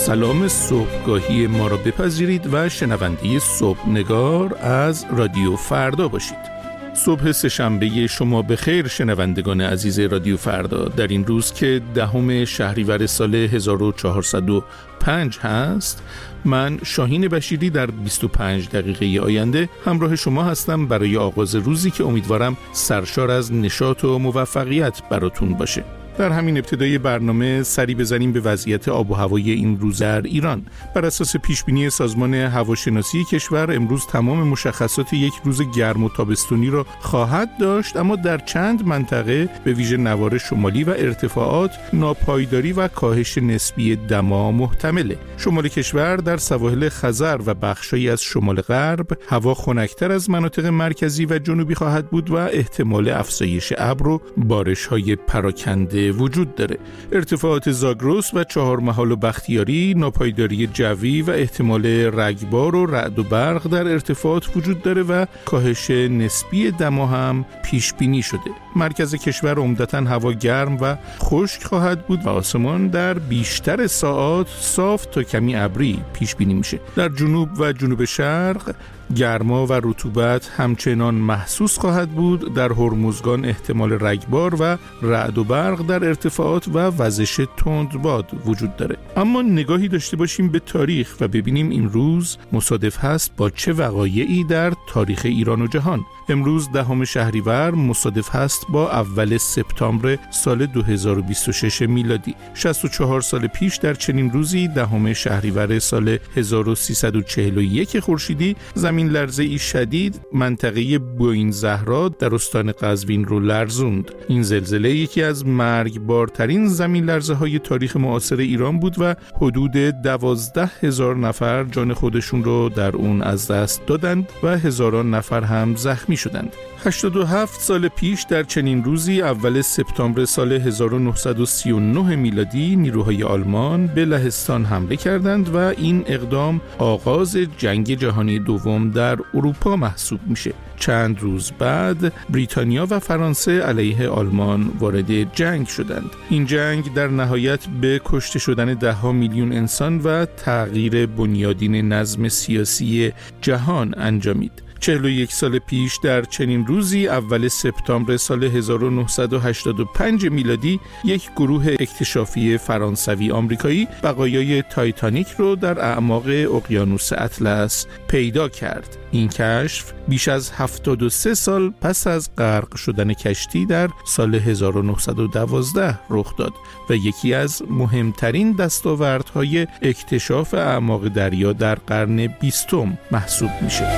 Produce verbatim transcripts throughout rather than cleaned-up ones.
سلام صبحگاهی ما را بپذیرید و شنونده صبحنگار از رادیو فردا باشید. صبح سه‌شنبه شما بخیر شنوندگان عزیز رادیو فردا، در این روز که دهم شهریور سال هزار و چهارصد و پنج هست. من شاهین بشیری در بیست و پنج دقیقه آینده همراه شما هستم برای آغاز روزی که امیدوارم سرشار از نشاط و موفقیت براتون باشه. در همین ابتدای برنامه سری بزنیم به وضعیت آب و هوای این روز در ایران. بر اساس پیشبینی سازمان هواشناسی کشور امروز تمام مشخصات یک روز گرم و تابستونی را خواهد داشت، اما در چند منطقه به ویژه نوار شمالی و ارتفاعات ناپایداری و کاهش نسبی دما محتمله. شمال کشور در سواحل خزر و بخشایی از شمال غرب هوا خنک‌تر از مناطق مرکزی و جنوبی خواهد بود و احتمال افزایش ابر و بارش‌های پراکنده وجود داره. ارتفاعات زاگرس و چهارمحال و بختیاری ناپایداری جوی و احتمال رگبار و رعد و برق در ارتفاعات وجود داره و کاهش نسبی دما هم پیش بینی شده. مرکز کشور عمدتاً هوا گرم و خشک خواهد بود و آسمان در بیشتر ساعات صاف تا کمی ابری پیش بینی میشه. در جنوب و جنوب شرق گرما و رطوبت همچنان محسوس خواهد بود. در هرمزگان احتمال رگبار و رعد و برق در ارتفاعات و وزش تندباد وجود داره. اما نگاهی داشته باشیم به تاریخ و ببینیم این روز مصادف هست با چه وقایعی در تاریخ ایران و جهان. امروز دهم شهریور مصادف هست با اول سپتامبر سال دو هزار و بیست و شش میلادی. شصت و چهار سال پیش در چنین روزی دهم شهریور سال هزار و سیصد و چهل و یک خورشیدی زمین لرزه‌ای شدید منطقه بوئین زهرا در استان قزوین رو لرزوند. این زلزله یکی از مرگبارترین زمین لرزه‌های تاریخ معاصر ایران بود و حدود دوازده هزار نفر جان خودشون رو در اون از دست دادند و هزاران نفر هم زخمی شدند. هشتاد و هفت سال پیش در چنین روزی اول سپتامبر سال هزار و نهصد و سی و نه میلادی نیروهای آلمان به لهستان حمله کردند و این اقدام آغاز جنگ جهانی دوم در اروپا محسوب میشه. چند روز بعد بریتانیا و فرانسه علیه آلمان وارد جنگ شدند. این جنگ در نهایت به کشته شدن ده ها میلیون انسان و تغییر بنیادین نظم سیاسی جهان انجامید. چهل و یک سال پیش در چنین روزی اول سپتامبر سال هزار و نهصد و هشتاد و پنج میلادی یک گروه اکتشافی فرانسوی آمریکایی بقایای تایتانیک رو در اعماق اقیانوس اطلس پیدا کرد. این کشف بیش از هفتاد و سه سال پس از غرق شدن کشتی در سال هزار و نهصد و دوازده رخ داد و یکی از مهمترین دستاوردهای اکتشاف اعماق دریا در قرن بیستم محسوب میشه.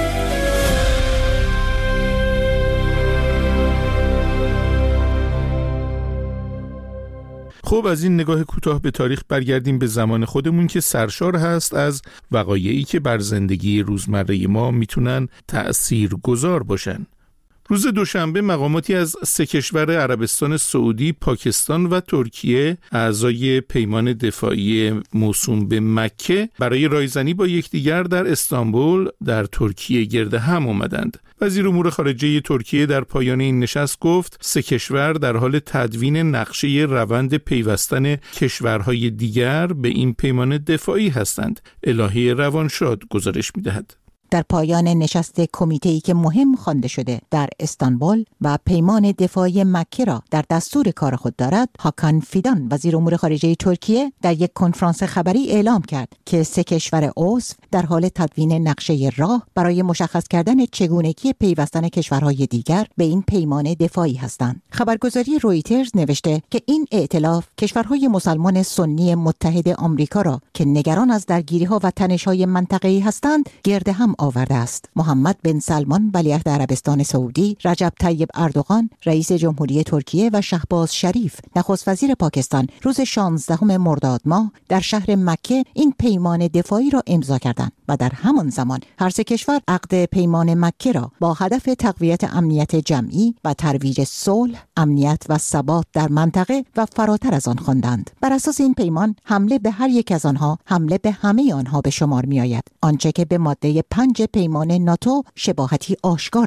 خب از این نگاه کوتاه به تاریخ برگردیم به زمان خودمون که سرشار هست از وقایعی که بر زندگی روزمره ما میتونن تأثیرگذار باشن. روز دوشنبه مقاماتی از سه کشور عربستان سعودی، پاکستان و ترکیه اعضای پیمان دفاعی موسوم به مکه برای رایزنی با یکدیگر در استانبول در ترکیه گرد هم آمدند. وزیر امور خارجه ترکیه در پایان این نشست گفت سه کشور در حال تدوین نقشه روند پیوستن کشورهای دیگر به این پیمان دفاعی هستند. الهی روانشاد گزارش می‌دهد. در پایان نشست کمیته‌ای که مهم خوانده شده در استانبول و پیمان دفاعی مکه را در دستور کار خود دارد، هاکان فیدان وزیر امور خارجه ترکیه در یک کنفرانس خبری اعلام کرد که سه کشور عضو در حال تدوین نقشه راه برای مشخص کردن چگونگی پیوستن کشورهای دیگر به این پیمان دفاعی هستند. خبرگزاری رویترز نوشته که این ائتلاف کشورهای مسلمان سنی متحد آمریکا را که نگران از درگیری‌ها و تنش‌های منطقه‌ای هستند گرد هم آورده است. محمد بن سلمان ولیعهد عربستان سعودی، رجب طیب اردوغان رئیس جمهوری ترکیه و شهباز شریف نخست وزیر پاکستان روز شانزدهم مرداد ماه در شهر مکه این پیمان دفاعی را امضا کردند و در همان زمان هر سه کشور عقد پیمان مکه را با هدف تقویت امنیت جمعی و ترویج صلح، امنیت و ثبات در منطقه و فراتر از آن خواندند. بر اساس این پیمان حمله به هر یک از آنها حمله به همه آنها به شمار می آید، آنچه که به ماده پنج پیمان ناتو شباهتی آشکار دارد.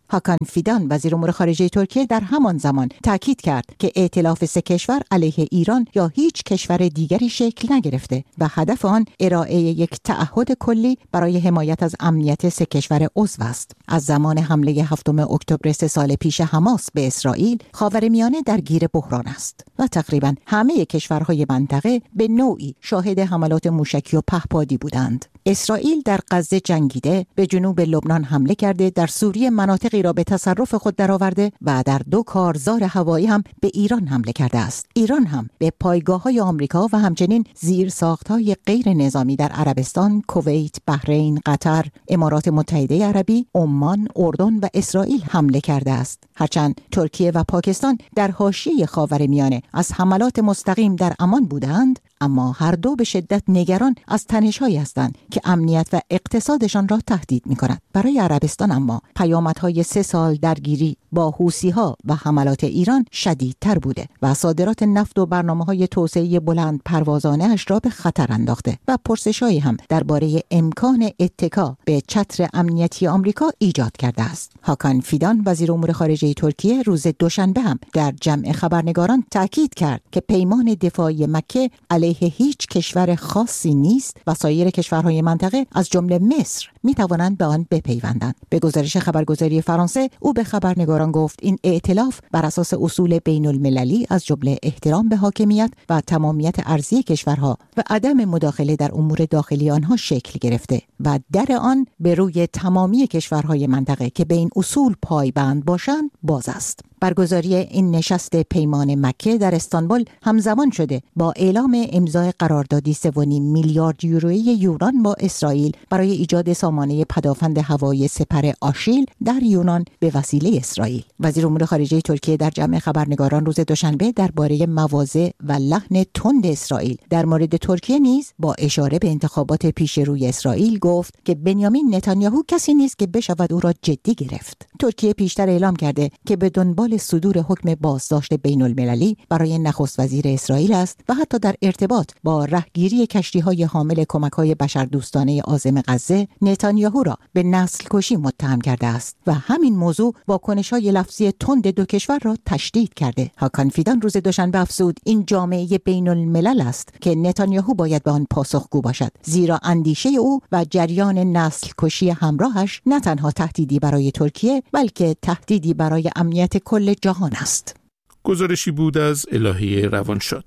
هاکان فیدان وزیر امور خارجه ترکیه در همان زمان تاکید کرد که ائتلاف سه کشور علیه ایران یا هیچ کشور دیگری شکل نگرفته و هدف آن ارائه یک تعهد کلی برای حمایت از امنیت سه کشور عضو است. از زمان حمله هفتم اکتبر سه سال پیش حماس به اسرائیل، خاورمیانه درگیر بحران است و تقریبا همه کشورهای منطقه به نوعی شاهد حملات موشکی و پهپادی بودند. اسرائیل در غزه جنگیده، به جنوب لبنان حمله کرده، در سوریه مناطقی را به تصرف خود درآورده و در دو کارزار هوایی هم به ایران حمله کرده است. ایران هم به پایگاه‌های آمریکا و همچنین زیرساخت‌های غیر نظامی در عربستان، کویت، بحرین، قطر، امارات متحده عربی، عمان، اردن و اسرائیل حمله کرده است. هرچند ترکیه و پاکستان در حاشیه خاورمیانه از حملات مستقیم در امان بودند، اما هر دو به شدت نگران از تنش‌هایی هستند که امنیت و اقتصادشان را تهدید می‌کند. برای عربستان اما پیامدهای سه سال درگیری با حوثی‌ها و حملات ایران شدیدتر بوده و صادرات نفت و برنامه‌های توسعه بلند پروازانه اش را به خطر انداخته و پرسش‌هایی هم درباره امکان اتکا به چتر امنیتی آمریکا ایجاد کرده است. هاکان فیدان وزیر امور خارجه ترکیه روز دوشنبه هم در جمع خبرنگاران تاکید کرد که پیمان دفاعی مکه علیه هیچ کشور خاصی نیست و سایر کشورهای منطقه از جمله مصر می توانند به آن بپیوندند. به گزارش خبرگزاری فرانسه، او به خبرنگاران گفت این ائتلاف بر اساس اصول بین المللی از جمله احترام به حاکمیت و تمامیت ارضی کشورها و عدم مداخله در امور داخلی آنها شکل گرفته و در آن به روی تمامی کشورهای منطقه که به این اصول پایبند باشند باز است. برگزاری این نشست پیمان مکه در استانبول همزمان شده با اعلام امضای قراردادی سه و نیم میلیارد یورویی یونان با اسرائیل برای ایجاد سامانه پدافند هوایی سپر آشیل در یونان به وسیله اسرائیل. وزیر امور خارجه ترکیه در جمع خبرنگاران روز دوشنبه درباره مواضع و لحن تند اسرائیل در مورد ترکیه نیز با اشاره به انتخابات پیش روی اسرائیل گفت که بنیامین نتانیاهو کسی نیست که بشود او را جدی گرفت. ترکیه پیشتر اعلام کرده که به دنبال صدور حکم بازداشت بین المللی برای نخست وزیر اسرائیل است و حتی در ارتباط با رهگیری کشتی‌های حامل کمک‌های بشردوستانه عازم غزه نتانیاهو را به نسل کشی متهم کرده است و همین موضوع واکنش‌های لفظی تند دو کشور را تشدید کرده. هاکان فیدان روز دوشنبه افزود این جامعه بین الملل است که نتانیاهو باید به آن پاسخگو باشد، زیرا اندیشه او و جریان نسل کشی همراهش نه تنها تهدیدی برای ترکیه بلکه تهدیدی برای امنیت کل جهان است. گزارشی بود از الهه روانشاد.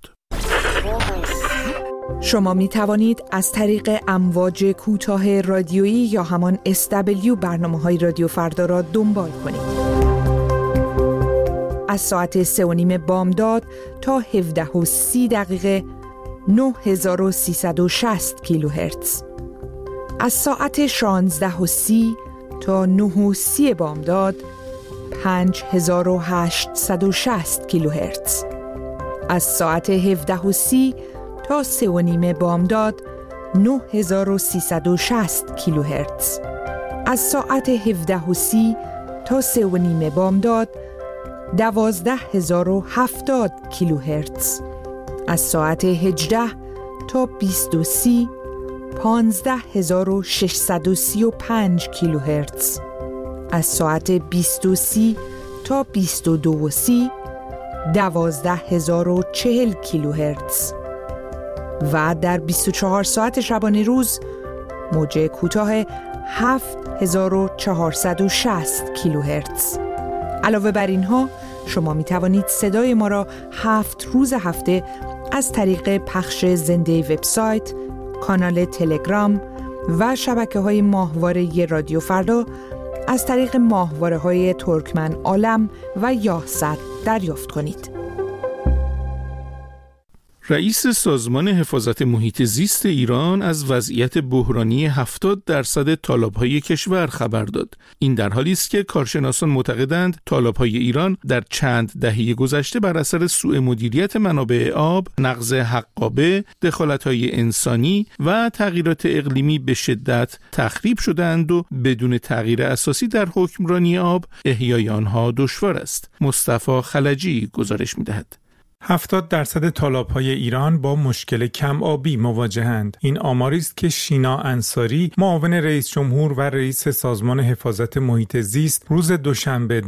شما می توانید از طریق امواج کوتاه رادیویی یا همان اس دبلیو برنامه‌های رادیو فردا را دنبال کنید. از ساعت سه و نیم بامداد تا هفده و سی دقیقه نه هزار و سیصد و شصت کیلوهرتز. از ساعت شانزده و سی تا نه و سی بامداد پنج هزار و هشتصد و شصت کیلوهرتز. از ساعت هفده و سی تا سه و نیم بامداد نه هزار و سیصد و شصت کیلوهرتز. از ساعت هفده و سی تا سه و نیم بامداد دوازده هزار و هفتاد کیلوهرتز. از ساعت هجده تا بیست و سی پانزده هزار و ششصد و سی و پنج کیلوهرتز. از ساعت بیست و سی تا بیست و دو و سی دوازده هزار و چهل کیلوهرتز. و در بیست و چهار ساعت شبانه روز موج کوتاه هفت هزار و چهارصد و شصت کیلوهرتز. علاوه بر اینها شما می توانید صدای ما را هفت روز هفته از طریق پخش زنده وبسایت، کانال تلگرام و شبکه‌های ماهواره رادیو فردا از طریق ماهواره‌های ترکمن عالم و یاهصد دریافت کنید. رئیس سازمان حفاظت محیط زیست ایران از وضعیت بحرانی هفتاد درصد تالاب‌های کشور خبر داد. این در حالی است که کارشناسان معتقدند تالاب‌های ایران در چند دهه گذشته بر اثر سوء مدیریت منابع آب، نقض حقابه، دخالت‌های انسانی و تغییرات اقلیمی به شدت تخریب شده‌اند و بدون تغییر اساسی در حکمرانی آب احیای آنها دشوار است. مصطفی خلجی گزارش می‌دهد. هفتاد درصد تالاب‌های ایران با مشکل کم آبی مواجهند. این آماری است که شینا انصاری، معاون رئیس جمهور و رئیس سازمان حفاظت محیط زیست، روز دوشنبه